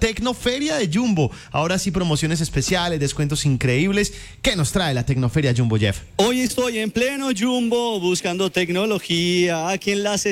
Tecnoferia de Jumbo. Ahora sí, promociones especiales, descuentos increíbles. ¿Qué nos trae la Tecnoferia Jumbo, Jeff? Hoy estoy en pleno Jumbo buscando tecnología aquí en la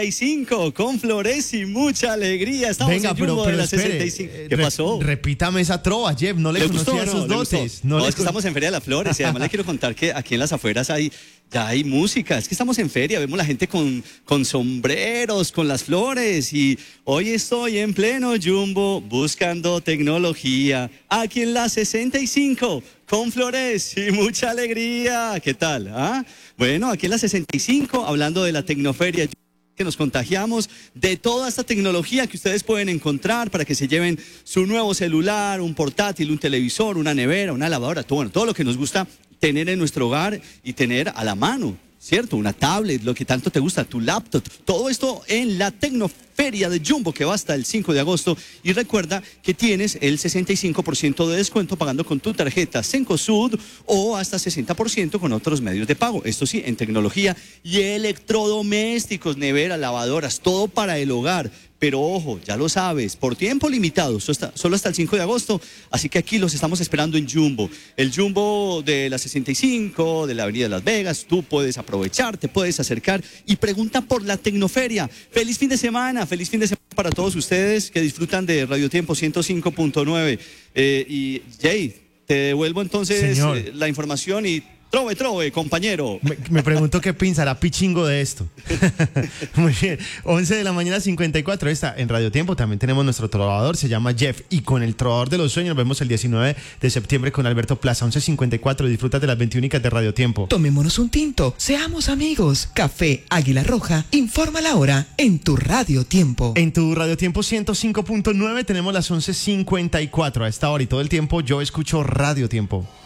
65 con flores y mucha alegría. Estamos Venga, en Jumbo de la espere, 65. ¿Qué pasó? Repítame esa trova, Jeff. No le conocía esos dotes. No, es que estamos en Feria de las Flores y además le quiero contar que aquí en las afueras ya hay música. Es que estamos en feria, vemos la gente con sombreros, con las flores y hoy estoy en pleno Jumbo buscando tecnología aquí en la 65 con flores y mucha alegría. ¿Qué tal? Bueno, aquí en la 65 hablando de la Tecnoferia, que nos contagiamos de toda esta tecnología que ustedes pueden encontrar para que se lleven su nuevo celular, un portátil, un televisor, una nevera, una lavadora, todo lo que nos gusta tener en nuestro hogar y tener a la mano, ¿cierto? Una tablet, lo que tanto te gusta, tu laptop, todo esto en la Tecnoferia de Jumbo que va hasta el 5 de agosto y recuerda que tienes el 65% de descuento pagando con tu tarjeta Cencosud o hasta 60% con otros medios de pago, esto sí, en tecnología y electrodomésticos, neveras, lavadoras, todo para el hogar. Pero ojo, ya lo sabes, por tiempo limitado, solo hasta el 5 de agosto, así que aquí los estamos esperando en Jumbo. El Jumbo de la 65, de la Avenida de Las Vegas, tú puedes aprovechar, te puedes acercar y pregunta por la Tecnoferia. Feliz fin de semana para todos ustedes que disfrutan de Radio Tiempo 105.9. Y Jay, te devuelvo entonces la información y... Trove, compañero. Me pregunto qué pensará Pichingo de esto. Muy bien, 11 de la mañana 54, en Radio Tiempo también tenemos nuestro trovador, se llama Jeff, y con el trovador de los sueños nos vemos el 19 de septiembre con Alberto Plaza, 11:54, disfruta de las 21 de Radio Tiempo. Tomémonos un tinto, seamos amigos. Café Águila Roja, informa la hora en tu Radio Tiempo. En tu Radio Tiempo 105.9 tenemos las 11:54, a esta hora y todo el tiempo yo escucho Radio Tiempo.